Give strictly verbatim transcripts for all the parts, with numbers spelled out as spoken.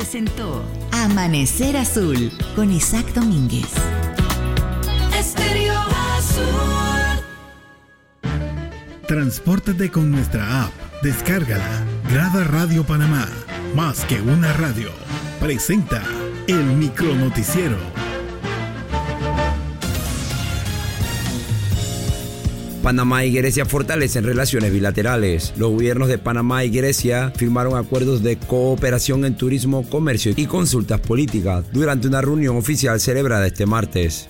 presentó Amanecer Azul con Isaac Domínguez. Estéreo Azul. Transpórtate con nuestra app. Descárgala. Grada Radio Panamá. Más que una radio. Presenta el micronoticiero. Panamá y Grecia fortalecen relaciones bilaterales. Los gobiernos de Panamá y Grecia firmaron acuerdos de cooperación en turismo, comercio y consultas políticas durante una reunión oficial celebrada este martes.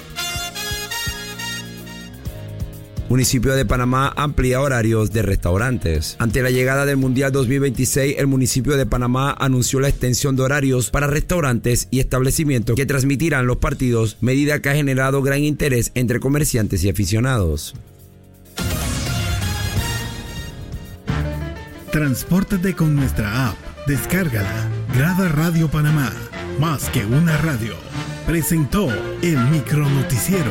Municipio de Panamá amplía horarios de restaurantes. Ante la llegada del Mundial dos mil veintiséis, el municipio de Panamá anunció la extensión de horarios para restaurantes y establecimientos que transmitirán los partidos, medida que ha generado gran interés entre comerciantes y aficionados. Transpórtate con nuestra app. Descárgala. Grada Radio Panamá. Más que una radio. Presentó el micronoticiero.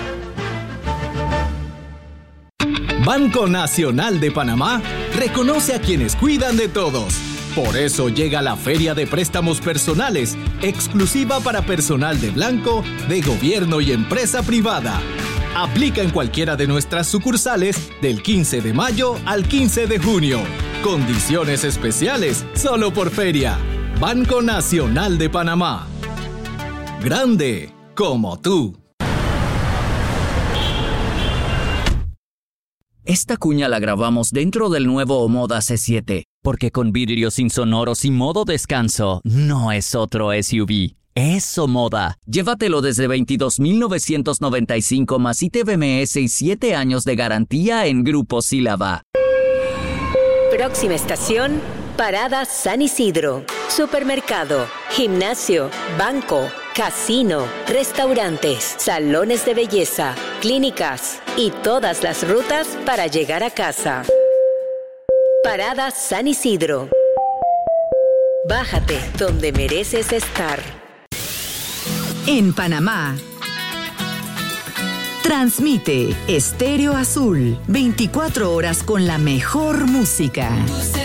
Banco Nacional de Panamá reconoce a quienes cuidan de todos. Por eso llega la Feria de Préstamos Personales, exclusiva para personal de blanco, de gobierno y empresa privada. Aplica en cualquiera de nuestras sucursales del quince de mayo al quince de junio. Condiciones especiales solo por feria. Banco Nacional de Panamá. Grande como tú. Esta cuña la grabamos dentro del nuevo Omoda C siete, porque con vidrios insonoros y modo descanso, no es otro S U V. Es Omoda. Llévatelo desde veintidós mil novecientos noventa y cinco más I T B M S y siete años de garantía en Grupo Sílaba. Próxima estación, Parada San Isidro. Supermercado, gimnasio, banco, casino, restaurantes, salones de belleza, clínicas y todas las rutas para llegar a casa. Parada San Isidro. Bájate donde mereces estar. En Panamá. Transmite Estéreo Azul, veinticuatro horas con la mejor música.